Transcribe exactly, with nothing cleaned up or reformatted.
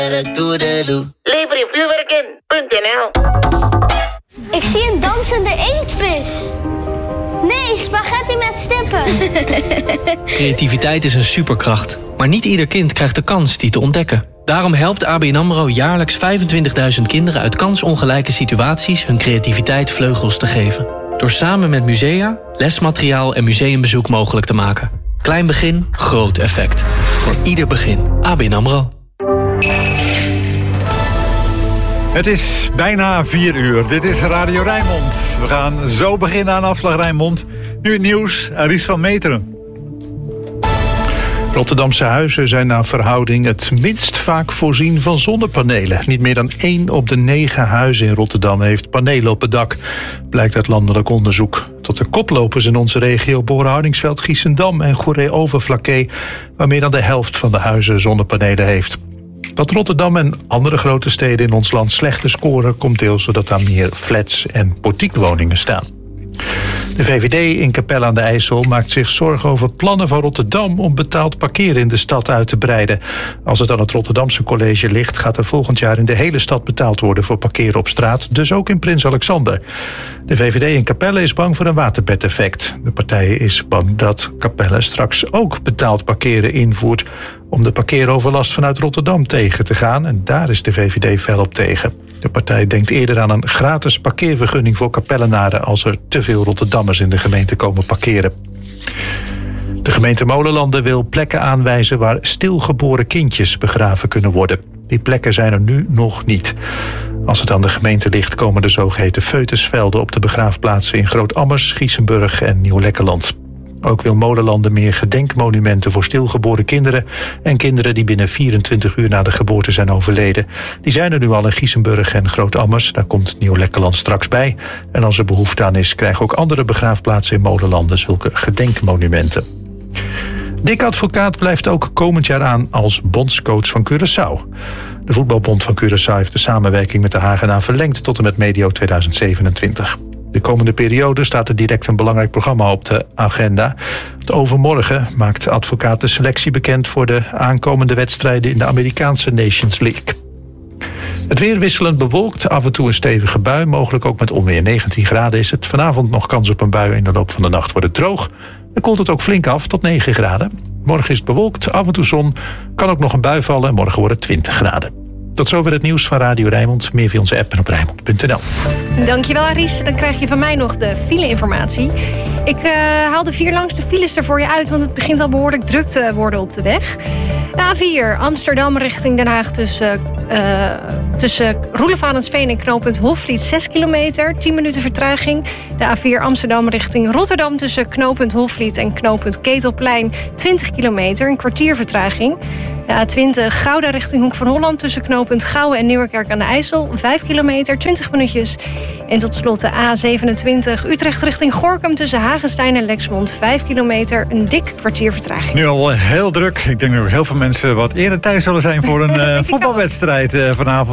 Lever je vuurwerk in punt n l. Ik zie een dansende inktvis. Nee, spaghetti met stippen. Creativiteit is een superkracht. Maar niet ieder kind krijgt de kans die te ontdekken. Daarom helpt A B N AMRO jaarlijks vijfentwintigduizend kinderen uit kansongelijke situaties hun creativiteit vleugels te geven. Door samen met musea, lesmateriaal en museumbezoek mogelijk te maken. Klein begin, groot effect. Voor ieder begin. A B N AMRO. Het is bijna vier uur. Dit is Radio Rijnmond. We gaan zo beginnen aan Afslag Rijnmond. Nu het nieuws, Aries van Meteren. Rotterdamse huizen zijn naar verhouding het minst vaak voorzien van zonnepanelen. Niet meer dan één op de negen huizen in Rotterdam heeft panelen op het dak, blijkt uit landelijk onderzoek. Tot de koplopers in onze regio behoren Hardingsveld, Giessendam en Goeree-Overflakkee, waar meer dan de helft van de huizen zonnepanelen heeft. Dat Rotterdam en andere grote steden in ons land slechter scoren, komt deels doordat daar meer flats en portiekwoningen staan. De V V D in Capelle aan de IJssel maakt zich zorgen over plannen van Rotterdam om betaald parkeren in de stad uit te breiden. Als het aan het Rotterdamse college ligt, gaat er volgend jaar in de hele stad betaald worden voor parkeren op straat, dus ook in Prins Alexander. De V V D in Capelle is bang voor een waterbedeffect. De partij is bang dat Capelle straks ook betaald parkeren invoert om de parkeeroverlast vanuit Rotterdam tegen te gaan. En daar is de V V D fel op tegen. De partij denkt eerder aan een gratis parkeervergunning voor Capellenaren als er te veel Rotterdammers in de gemeente komen parkeren. De gemeente Molenlanden wil plekken aanwijzen waar stilgeboren kindjes begraven kunnen worden. Die plekken zijn er nu nog niet. Als het aan de gemeente ligt, komen de zogeheten foetusvelden op de begraafplaatsen in Groot-Ammers, Giessenburg en Nieuw-Lekkerland. Ook wil Molenlanden meer gedenkmonumenten voor stilgeboren kinderen en kinderen die binnen vierentwintig uur na de geboorte zijn overleden. Die zijn er nu al in Giessenburg en Groot-Ammers. Daar komt Nieuw-Lekkerland straks bij. En als er behoefte aan is, krijgen ook andere begraafplaatsen in Molenlanden zulke gedenkmonumenten. Dick Advocaat blijft ook komend jaar aan als bondscoach van Curaçao. De voetbalbond van Curaçao heeft de samenwerking met de Hagenaar verlengd tot en met medio tweeduizend zevenentwintig. De komende periode staat er direct een belangrijk programma op de agenda. Overmorgen maakt de advocaat de selectie bekend voor de aankomende wedstrijden in de Amerikaanse Nations League. Het weer wisselend bewolkt, af en toe een stevige bui, mogelijk ook met onweer. negentien graden is het. Vanavond nog kans op een bui, in de loop van de nacht wordt het droog. Dan koelt het ook flink af tot negen graden. Morgen is het bewolkt, af en toe zon, kan ook nog een bui vallen en morgen wordt het twintig graden. Tot zover het nieuws van Radio Rijnmond. Meer via onze app en op Rijnmond punt n l. Dankjewel, Aries. Dan krijg je van mij nog de file-informatie. Ik uh, haal de vier langste files er voor je uit, want het begint al behoorlijk druk te worden op de weg. De A vier, Amsterdam richting Den Haag tussen, uh, tussen Roelevarensveen en knooppunt Hofvliet zes kilometer, tien minuten vertraging. De A vier, Amsterdam richting Rotterdam tussen knooppunt Hofvliet en knooppunt Ketelplein twintig kilometer, een kwartier vertraging. De A twintig, Gouda richting Hoek van Holland tussen knooppunt Gouwen en Nieuwerkerk aan de IJssel, vijf kilometer, twintig minuutjes. En tot slot de A zevenentwintig, Utrecht richting Gorinchem tussen Hagestein en Lexmond, vijf kilometer, een dik kwartier vertraging. Nu al heel druk. Ik denk dat er heel veel mensen wat eerder thuis zullen zijn voor een uh, voetbalwedstrijd uh, vanavond.